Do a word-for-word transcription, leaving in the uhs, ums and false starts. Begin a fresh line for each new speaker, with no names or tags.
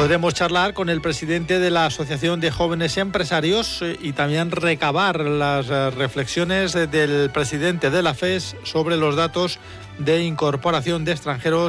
podremos charlar con el presidente de la Asociación de Jóvenes Empresarios y también recabar las reflexiones del presidente de la F E S sobre los datos de incorporación de extranjeros